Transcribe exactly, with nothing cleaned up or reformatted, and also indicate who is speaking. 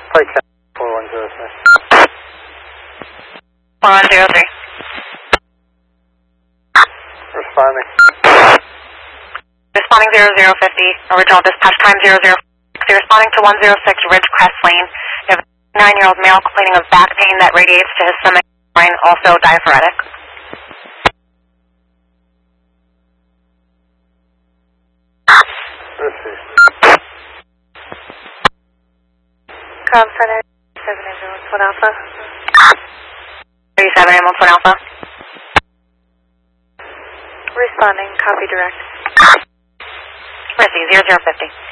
Speaker 1: Flight four one zero three.
Speaker 2: four one zero three.
Speaker 1: Responding.
Speaker 2: Responding zero zero fifty, original dispatch time zero zero six. Responding to one zero six Ridgecrest Lane. You have a nine-year-old male complaining of back pain that radiates to his stomach line, also diaphoretic.
Speaker 1: Receive.
Speaker 3: Com Center, seven ambulance, one Alpha.
Speaker 2: thirty-seven ambulance, one Alpha.
Speaker 3: Responding, copy direct.
Speaker 2: Receive zero zero fifty.